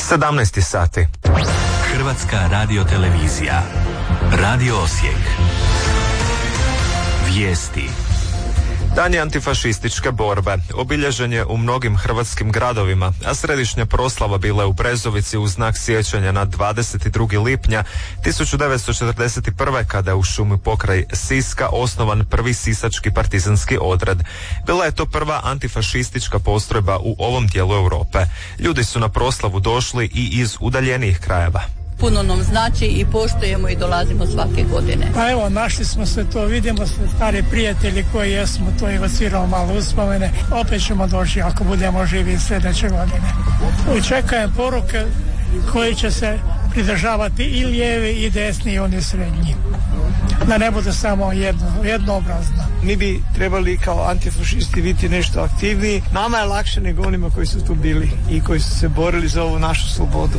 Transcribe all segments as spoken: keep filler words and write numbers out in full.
sedamnaest sati. Hrvatska radiotelevizija. Radio Osijek. Vijesti. Dan je antifašističke borbe. Obilježen je u mnogim hrvatskim gradovima, a središnja proslava bila je u Brezovici u znak sjećanja na dvadeset drugog lipnja tisuću devetsto četrdeset prve. kada je u šumi pokraj Siska osnovan prvi sisački partizanski odred. Bila je to prva antifašistička postrojba u ovom dijelu Europe. Ljudi su na proslavu došli i iz udaljenijih krajeva. Puno nam znači i poštujemo i dolazimo svake godine. Pa evo, našli smo se to, vidimo se stari prijatelji koji jesmo, to evociramo malo uspomene. Opet ćemo doći ako budemo živi sljedeće godine. I čekajem poruke koji će se pridržavati i lijevi i desni i oni srednji. Da ne bude samo jedno, jednoobrazno. Mi bi trebali kao antifašisti biti nešto aktivniji. Nama je lakše nego onima koji su tu bili i koji su se borili za ovu našu slobodu.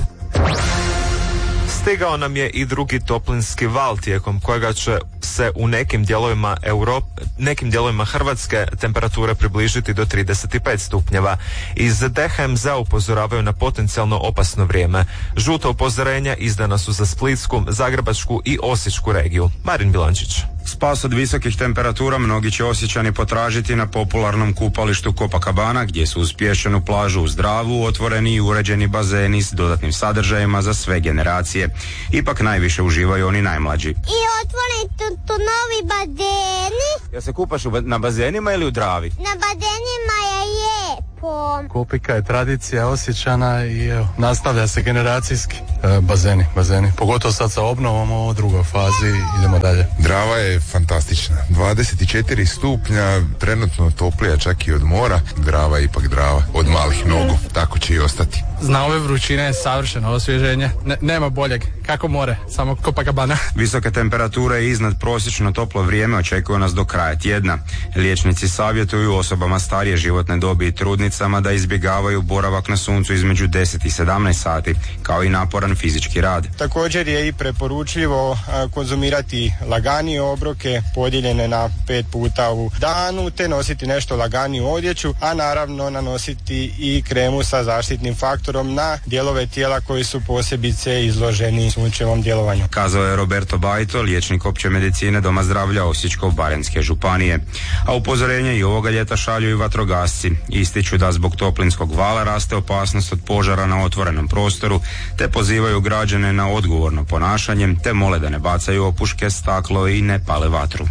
Stigao nam je i drugi toplinski val tijekom kojega će se u nekim dijelovima Europe, nekim dijelovima Hrvatske temperature približiti do trideset pet stupnjeva. Iz D H M Z upozoravaju na potencijalno opasno vrijeme. Žuta upozorenja izdana su za Splitsku, Zagrebačku i Osječku regiju. Marin Bilančić. Spas od visokih temperatura mnogi će Osječani potražiti na popularnom kupalištu Copacabana, gdje su uz pješčanu plažu uz Dravu otvoreni i uređeni bazeni s dodatnim sadržajima za sve generacije. Ipak najviše uživaju oni najmlađi. I otvoreni tu, tu novi bazeni. Ja se kupaš na bazenima ili u Dravi? Na bazenima je lijepo. Kupika je tradicija Osječana i evo, nastavlja se generacijski. E, bazeni, bazeni. Pogotovo sad sa obnovom u drugoj fazi idemo dalje. Drava je fantastična. dvadeset četiri stupnja, trenutno toplija čak i od mora. Drava je ipak Drava, od malih nogu. Tako će i ostati. Zna ove vrućine je savršeno osvježenje. Ne, nema boljeg. Kako more, samo Copacabana. Visoke temperature i iznad prosječno toplo vrijeme očekuju nas do kraja tjedna. Liječnici savjetuju osobama starije životne dobi i trudnicama da izbjegavaju boravak na suncu između deset i sedamnaest sati, kao i naporan fizički rad. Također je i preporučljivo konzumirati laganije obroke podijeljene na pet puta u danu, te nositi nešto laganiju odjeću, a naravno nanositi i kremu sa zaštitnim faktorom na dijelove tijela koji su posebice izloženi sunčevom djelovanju. Kazao je Roberto Bajto, liječnik opće medicine Doma zdravlja Osječko-baranjske županije. A upozorenje i ovoga ljeta šalju i vatrogasci. Ističu da zbog toplinskog vala raste opasnost od požara na otvorenom prostoru, te pozivaju građane na odgovorno ponašanje, te mole da ne bacaju opuške, staklo i ne pale vatru.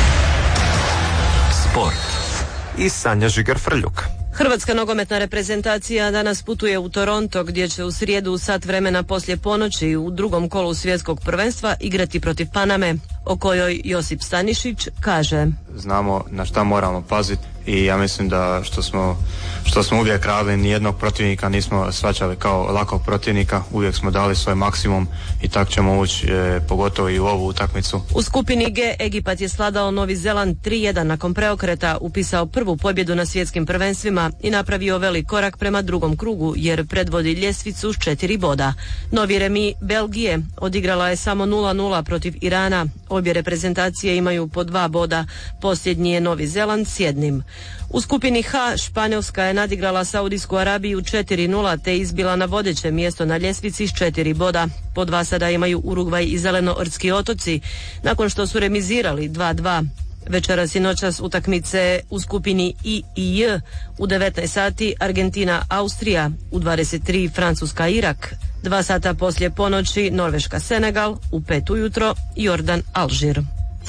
Sport. I Sanja Žigar-Frljuk. Hrvatska nogometna reprezentacija danas putuje u Toronto, gdje će u srijedu u sat vremena poslije ponoći u drugom kolu svjetskog prvenstva igrati protiv Paname, o kojoj Josip Stanišić kaže: znamo na šta moramo paziti i ja mislim da što smo, što smo uvijek radili, nijednog protivnika nismo shvaćali kao lakog protivnika, uvijek smo dali svoj maksimum i tako ćemo ući e, pogotovo i u ovu utakmicu. U skupini G Egipat je sladao Novi Zeland tri jedan nakon preokreta, upisao prvu pobjedu na svjetskim prvenstvima i napravio velik korak prema drugom krugu jer predvodi ljestvicu s četiri boda. Novi remi Belgije odigrala je samo nula nula protiv Irana. Obje reprezentacije imaju po dva boda, posljednji je Novi Zeland s jednim. U skupini H Španjolska je nadigrala Saudijsku Arabiju četiri nula te izbila na vodeće mjesto na ljestvici s četiri boda. Po dva sada imaju Urugvaj i Zelenoortski otoci nakon što su remizirali dva dva. Večeras i noćas utakmice u skupini I i J, u devetnaest sati Argentina Austrija, u dvadeset tri Francuska Irak, dva sata poslije ponoći Norveška Senegal, u pet ujutro Jordan Alžir.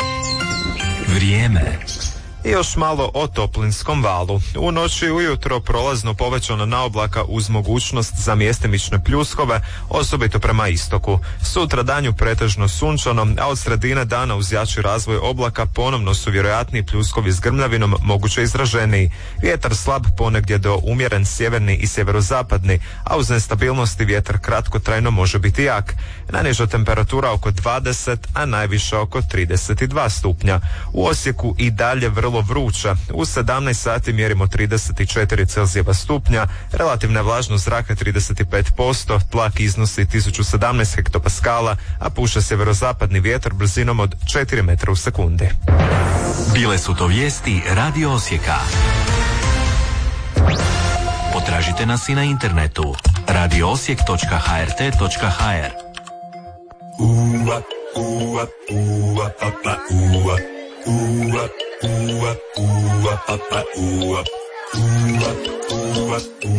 Vrijeme. I još malo o toplinskom valu. U noći ujutro prolazno povećana naoblaka uz mogućnost za mjestimične pljuskove, osobito prema istoku. Sutra danju pretežno sunčano, a od sredine dana uz jači razvoj oblaka ponovno su vjerojatni pljuskovi s grmljavinom, moguće izraženiji. Vjetar slab, ponegdje do umjeren sjeverni i sjeverozapadni, a uz nestabilnosti vjetar kratkotrajno može biti jak. Najniža temperatura oko dvadeset, a najviša oko trideset dva stupnja. U Osijeku i dalje vrlo vruće. U sedamnaest sati mjerimo trideset četiri Celzijeva stupnja, relativna vlažnost zraka trideset pet posto, tlak iznosi tisuću sedamnaest hektopaskala, a puše sjeverozapadni vjetar brzinom od četiri metra u sekundi. Bile su to vijesti Radio Osijeka. Potražite nas i na internetu radio osijek točka h r t točka h r. Uva, uva, uva, papa, uva, uva, uva, uva, papa, uva, uva, uva,